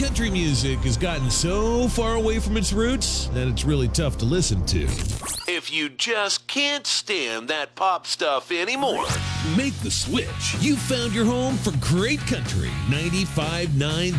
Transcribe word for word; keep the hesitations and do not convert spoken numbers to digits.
country music has gotten so far away from its roots that it's really tough to listen to. If you just can't stand that pop stuff anymore, make the switch. You found your home for great country. ninety-five point nine